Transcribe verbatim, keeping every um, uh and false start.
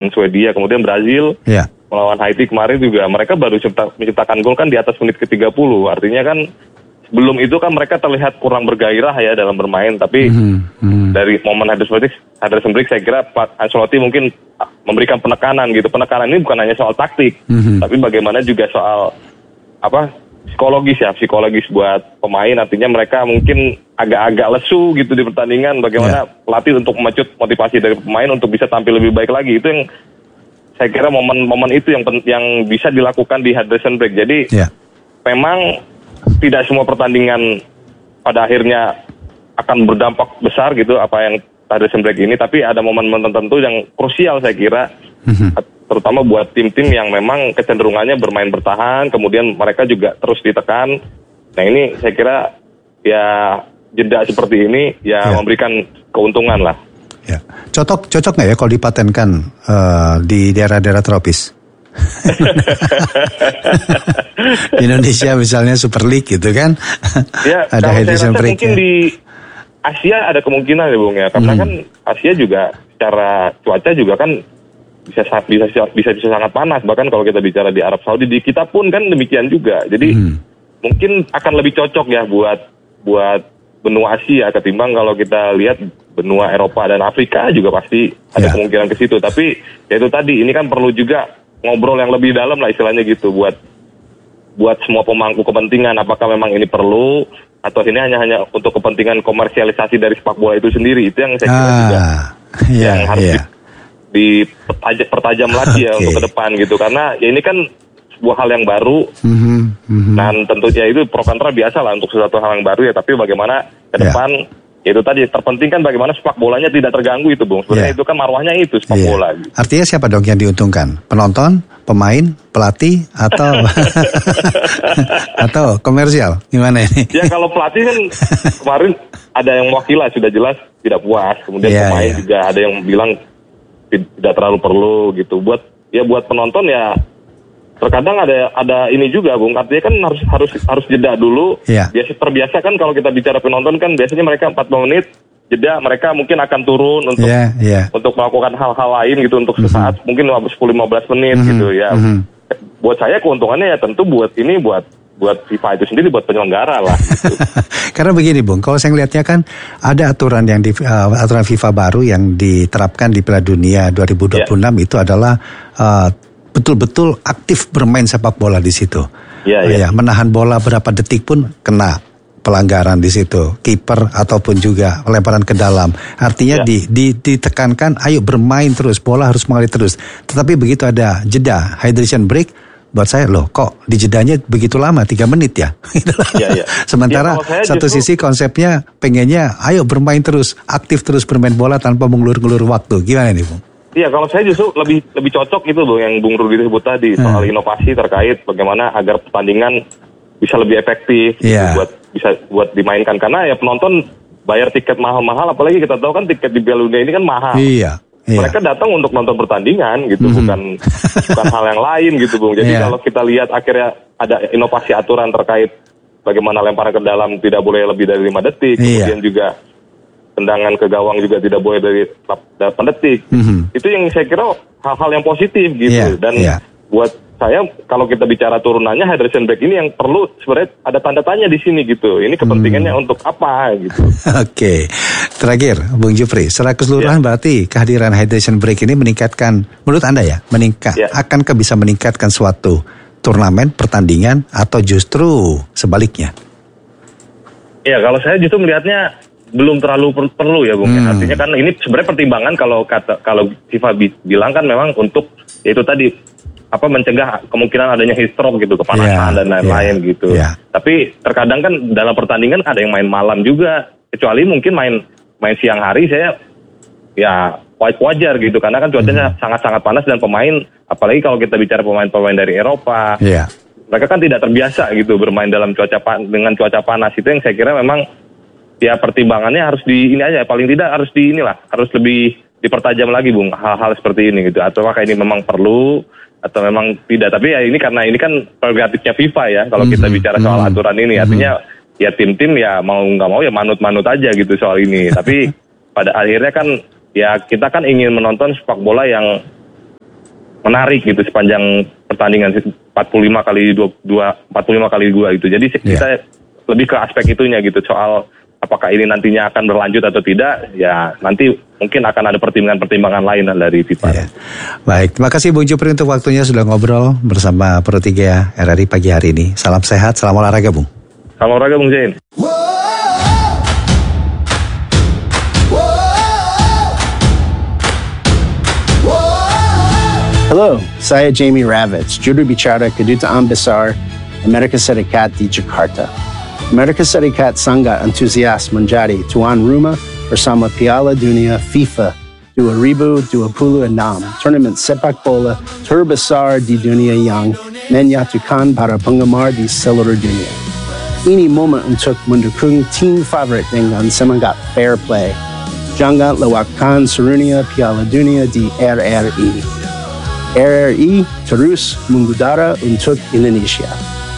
melawan Swedia, kemudian Brazil yeah. melawan Haiti kemarin juga mereka baru cipta, menciptakan gol kan di atas menit ke tiga puluh. Artinya kan sebelum itu kan mereka terlihat kurang bergairah ya dalam bermain, tapi mm-hmm. Mm-hmm. dari momen Henderson Break saya kira Pak Ancelotti mungkin memberikan penekanan gitu. Penekanan ini bukan hanya soal taktik, mm-hmm. tapi bagaimana juga soal apa psikologis ya, psikologis buat pemain. Artinya mereka mungkin agak-agak lesu gitu di pertandingan. Bagaimana yeah. pelatih untuk memacut motivasi dari pemain untuk bisa tampil lebih baik lagi. Itu yang saya kira momen-momen itu yang yang bisa dilakukan di Henderson Break. Jadi yeah. memang tidak semua pertandingan pada akhirnya akan berdampak besar gitu apa yang Henderson Break ini. Tapi ada momen-momen tertentu yang krusial saya kira. Mm-hmm. Terutama buat tim-tim yang memang kecenderungannya bermain bertahan, kemudian mereka juga terus ditekan. Nah ini saya kira ya jeda seperti ini ya, ya. memberikan keuntungan lah. Ya. Cocok cocok nggak ya kalau dipatenkan uh, di daerah-daerah tropis? Indonesia misalnya Super League gitu kan? Ya, ada Henderson Break. Mungkin di Asia ada kemungkinan ya Bung ya, karena hmm. kan Asia juga secara cuaca juga kan bisa bisa bisa bisa sangat panas, bahkan kalau kita bicara di Arab Saudi, di kita pun kan demikian juga. Jadi hmm. mungkin akan lebih cocok ya buat buat benua Asia ketimbang kalau kita lihat benua Eropa dan Afrika juga pasti ada yeah. kemungkinan ke situ. Tapi ya itu tadi, ini kan perlu juga ngobrol yang lebih dalam lah istilahnya gitu buat buat semua pemangku kepentingan, apakah memang ini perlu atau ini hanya hanya untuk kepentingan komersialisasi dari sepak bola itu sendiri. Itu yang saya kira ah, juga yeah, yang harus yeah. di dipertajam pertajam lagi ya okay. untuk ke depan gitu, karena ya ini kan sebuah hal yang baru mm-hmm, mm-hmm. dan tentunya itu pro kontra biasa lah untuk sesuatu hal yang baru ya, tapi bagaimana ke depan yeah. itu tadi terpenting kan bagaimana sepak bolanya tidak terganggu itu Bung, sebenarnya yeah. itu kan marwahnya itu sepak yeah. bola gitu. Artinya siapa dong yang diuntungkan? Penonton, pemain, pelatih atau atau komersial? Gimana ini? Ya kalau pelatih kan kemarin ada yang mewakili sudah jelas tidak puas, kemudian yeah, pemain yeah. juga ada yang bilang tidak terlalu perlu gitu. Buat ya buat penonton ya terkadang ada ada ini juga Bung, artinya kan harus harus harus jeda dulu. Yeah. Biasa terbiasa kan kalau kita bicara penonton kan biasanya mereka empat puluh menit jeda, mereka mungkin akan turun untuk yeah, yeah. untuk melakukan hal-hal lain gitu untuk sesaat, mm-hmm. mungkin sepuluh lima belas menit mm-hmm. gitu ya. Mm-hmm. Buat saya keuntungannya ya tentu buat ini buat buat FIFA itu sendiri, buat penyelenggara lah. Gitu. Karena begini Bung, kalau saya ngelihatnya kan ada aturan yang di uh, aturan FIFA baru yang diterapkan di Piala Dunia dua ribu dua puluh enam yeah. itu adalah uh, betul-betul aktif bermain sepak bola di situ. Yeah, yeah. Uh, ya, menahan bola berapa detik pun kena pelanggaran di situ, kiper ataupun juga lemparan ke dalam. Artinya yeah. di, di, ditekankan, ayo bermain terus, bola harus mengalir terus. Tetapi begitu ada jeda, hydration break. Buat saya loh, kok di jedanya begitu lama, tiga menit ya? ya, ya. Sementara ya, satu justru, sisi konsepnya pengennya, ayo bermain terus, aktif terus bermain bola tanpa mengulur-ngulur waktu. Gimana nih Bung? Iya, kalau saya justru lebih lebih cocok itu Bung, yang Bung Rudi sebut tadi, hmm. soal inovasi terkait bagaimana agar pertandingan bisa lebih efektif, yeah. gitu, buat bisa buat dimainkan. Karena ya penonton bayar tiket mahal-mahal, apalagi kita tahu kan tiket di Piala Dunia ini kan mahal. Iya. Yeah. Mereka datang untuk nonton pertandingan gitu, mm-hmm. bukan bukan hal yang lain gitu Bung. Jadi yeah. kalau kita lihat akhirnya ada inovasi aturan terkait bagaimana lemparan ke dalam tidak boleh lebih dari lima detik, yeah. kemudian juga tendangan ke gawang juga tidak boleh dari delapan detik. Mm-hmm. Itu yang saya kira hal-hal yang positif gitu. Yeah. Dan yeah. buat saya kalau kita bicara turunannya Henderson Break ini yang perlu sebenarnya ada tanda tanya di sini gitu. Ini kepentingannya hmm. untuk apa gitu. Oke. Okay. Terakhir Bung Jupri, secara keseluruhan yeah. berarti kehadiran Henderson Break ini meningkatkan, menurut Anda ya, meningkat yeah. akankah bisa meningkatkan suatu turnamen, pertandingan atau justru sebaliknya? Ya, kalau saya justru melihatnya belum terlalu per- perlu ya Bung. Hmm. Artinya kan ini sebenarnya pertimbangan kalau kata kalau FIFA bi- bilang kan memang untuk itu tadi apa mencegah kemungkinan adanya heat stroke gitu, kepanasan yeah, dan lain-lain yeah, gitu. Yeah. Tapi terkadang kan dalam pertandingan ada yang main malam juga, kecuali mungkin main main siang hari saya ya wajar gitu karena kan cuacanya mm-hmm. sangat-sangat panas dan pemain apalagi kalau kita bicara pemain-pemain dari Eropa, yeah. mereka kan tidak terbiasa gitu bermain dalam cuaca pan- dengan cuaca panas. Itu yang saya kira memang ya pertimbangannya harus di ini aja, paling tidak harus di inilah, harus lebih dipertajam lagi Bung hal-hal seperti ini gitu. Atau apakah ini memang perlu atau memang tidak, tapi ya ini karena ini kan prerogatifnya FIFA ya kalau mm-hmm. kita bicara soal aturan ini, artinya mm-hmm. ya tim-tim ya mau nggak mau ya manut-manut aja gitu soal ini. Tapi pada akhirnya kan ya kita kan ingin menonton sepak bola yang menarik gitu sepanjang pertandingan empat puluh lima kali dua, empat puluh lima kali dua gitu. Jadi yeah. kita lebih ke aspek itunya gitu, soal apakah ini nantinya akan berlanjut atau tidak, ya nanti mungkin akan ada pertimbangan-pertimbangan lain dari FIFA. Yeah. Baik, terima kasih Bung Jupri untuk waktunya sudah ngobrol bersama Pro tiga R R I pagi hari ini. Salam sehat, salam olahraga Bung. Salam olahraga Bung Zain. Hello, saya Jamie Ravitz, juru bicara Kedutaan Besar Amerika Serikat di Jakarta. Amerika Serikat sangat antusias menjadi tuan rumah bersama Piala Dunia FIFA dua ribu dua puluh enam, turnamen sepak bola terbesar di dunia yang menyatukan para penggemar di seluruh dunia. Ini momen untuk mendukung tim favorit dengan semangat fair play. Jangan lewatkan serunya Piala Dunia di R R I. R R I terus mengudara untuk Indonesia.